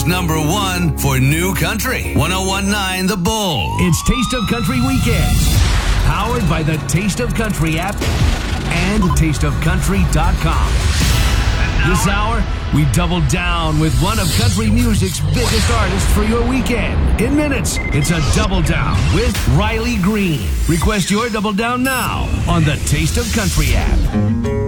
America's #1 for new country. 1019 The Bull. It's Taste of Country Weekends. Powered by the Taste of Country app and tasteofcountry.com. This hour, we double down with one of country music's biggest artists for your weekend. In minutes, it's a double down with Riley Green. Request your double down now on the Taste of Country app.